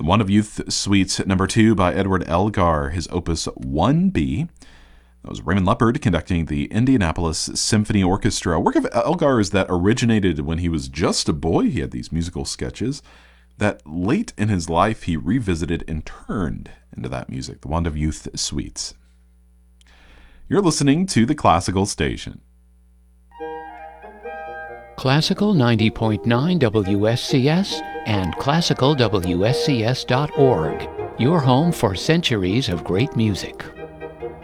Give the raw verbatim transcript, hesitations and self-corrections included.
Wand of Youth Suite number two by Edward Elgar, his opus one B. That was Raymond Leppard conducting the Indianapolis Symphony Orchestra. A work of Elgar's that originated when he was just a boy. He had these musical sketches that late in his life he revisited and turned into that music, the Wand of Youth Suites. You're listening to the Classical Station. Classical ninety point nine W S C S and classical W S C S dot org, your home for centuries of great music.